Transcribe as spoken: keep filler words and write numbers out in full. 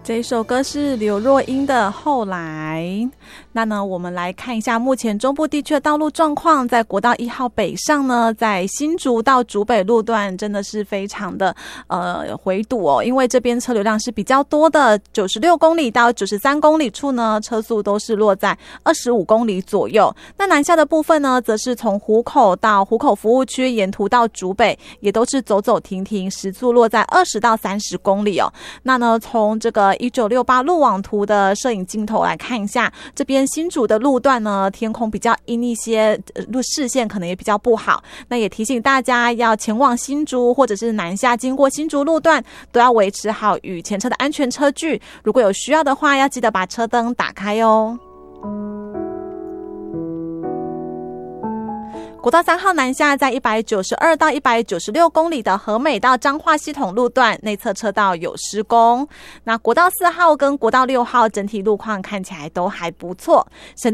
这首歌是刘若英的《后来》。那呢，我们来看一下目前中部地区的道路状况。在国道一号北上呢，在新竹到竹北路段真的是非常的呃回堵哦，因为这边车流量是比较多的，九十六公里到九十三公里处呢，车速都是落在二十五公里左右。那南下的部分呢，则是从湖口到湖口服务区，沿途到竹北，也都是走走停停，时速落在二十到三十公里哦。那呢，从这个一九六八路网图的摄影镜头来看一下，这边新竹的路段呢，天空比较阴一些，路视线可能也比较不好。那也提醒大家，要前往新竹或者是南下经过新竹路段，都要维持好与前车的安全车距。如果有需要的话，要记得把车灯打开哦。国道三号南下，在一百九十二到一百九十六公里的和美到彰化系统路段内侧车道有施工。那国道四号跟国道六号整体路况看起来都还不错。省